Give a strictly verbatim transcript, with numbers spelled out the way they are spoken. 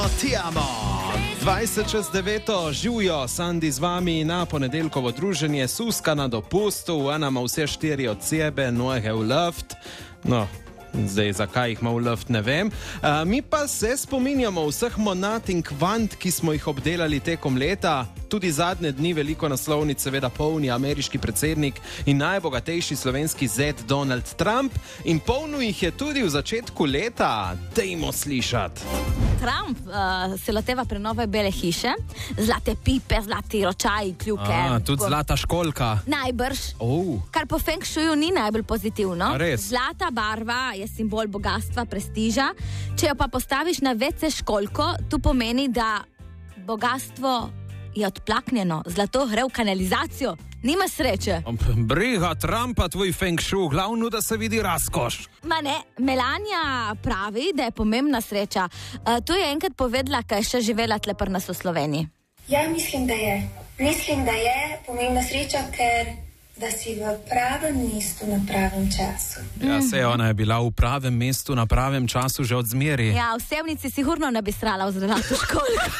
Ti amo! dvajset čez deveto, živijo, Sandi z vami na ponedeljkovo druženje, Suska na dopustu, ona ima vse štiri od sebe, noge v luft. No, zdaj zakaj jih ima v luft, ne vem. Uh, mi pa se spominjamo vseh monat in kvant, ki smo jih obdelali tekom leta. Tudi zadnje dni veliko naslovnic seveda polni ameriški predsednik in najbogatejši slovenski zet Donald Trump. In polno jih je tudi v začetku leta. Dajmo slišati. Trump uh, se loteva prenove Bele hiše, zlate pipe, zlati ročaji, kljuke. A, tudi zlata školjka. Najbrž. Oh. Kar po feng shuiu ni najbolj pozitivno. Res? Zlata barva je simbol bogatstva, prestiža. Če jo pa postaviš na ve ce školjko, to pomeni, da bogatstvo je odplaknjeno, zlato gre v kanalizacijo. Nima sreče. Briga Trumpa, tvoj feng shui, glavno, da se vidi razkoš. Ma ne, Melania pravi, da je pomembna sreča. Uh, to je enkrat povedala, kaj je še živela tle pri nas v Sloveniji. Ja, mislim, da je. Mislim, da je pomembna sreča, ker da si v pravem mestu na pravem času. Ja, se ona je bila v pravem mestu na pravem času že od zmeri. Ja, v Sevnici sigurno ne bi srala v zlato školjko.